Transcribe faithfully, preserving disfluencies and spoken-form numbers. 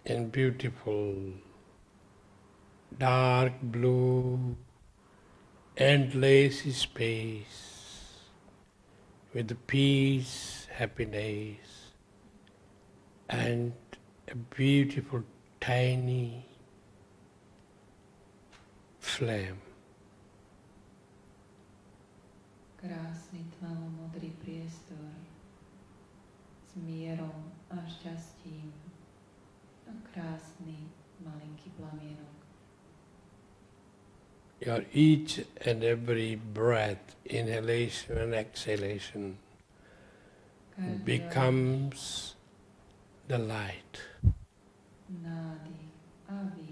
in beautiful dark blue, endless space with peace, happiness, and a beautiful tiny flame. Krásny tmavo-modrý priestor s mierom a šťastím a krásny malinký plamienok. Your each and every breath, inhalation and exhalation, Každá becomes the light. nádych a výdych